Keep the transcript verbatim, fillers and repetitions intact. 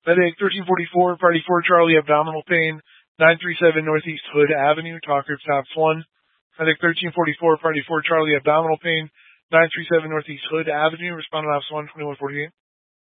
Medic thirteen forty-four, Party four Charlie, abdominal pain, nine three seven Northeast Hood Avenue, Talker Stops one. Medic thirteen forty-four, Party four Charlie, abdominal pain, nine three seven Northeast Hood Avenue, respondent Ops one, twenty-one forty-eight.